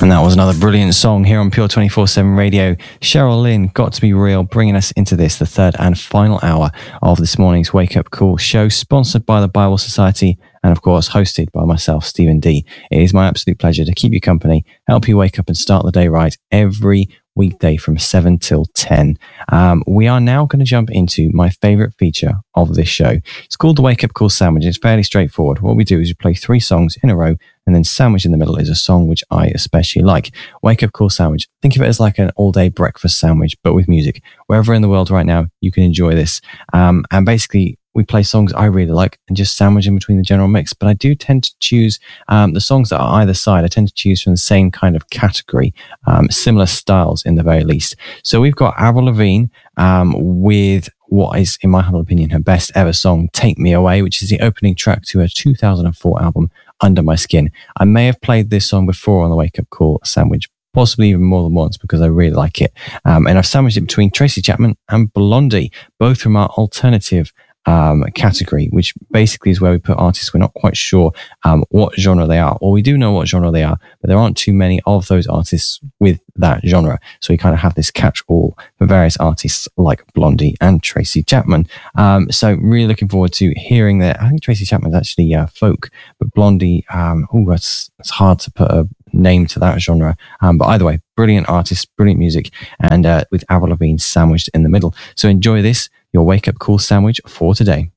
And that was another brilliant song here on Pure 24/7 Radio. Cheryl Lynn, Got to Be Real, bringing us into this, the third and final hour of this morning's Wake Up Call show, sponsored by the Bible Society and, of course, hosted by myself, Stephen D. It is my absolute pleasure to keep you company, help you wake up and start the day right every weekday from 7 till 10. We are now going to jump into my favorite feature of this show. It's called the Wake Up Call Sandwich. It's fairly straightforward. What we do is we play 3 songs in a row, and then sandwich in the middle is a song which I especially like. Wake Up Call Sandwich. Think of it as like an all-day breakfast sandwich, but with music. Wherever in the world right now, you can enjoy this. And basically, we play songs I really like and just sandwich in between the general mix. But I do tend to choose the songs that are either side. I tend to choose from the same kind of category, similar styles in the very least. So we've got Avril Lavigne with what is, in my humble opinion, her best ever song, Take Me Away, which is the opening track to her 2004 album, Under My Skin. I may have played this song before on the Wake Up Call Sandwich, possibly even more than once, because I really like it. And I've sandwiched it between Tracy Chapman and Blondie, both from our alternative category, which basically is where we put artists we're not quite sure what genre they are. Or we do know what genre they are, but there aren't too many of those artists with that genre. So we kind of have this catch-all for various artists like Blondie and Tracy Chapman. So really looking forward to hearing that. I think Tracy Chapman's actually folk, but Blondie, it's hard to put a name to that genre. But either way, brilliant artists, brilliant music, and with Avril Lavigne sandwiched in the middle. So enjoy this, your Wake Up Call Sandwich for today.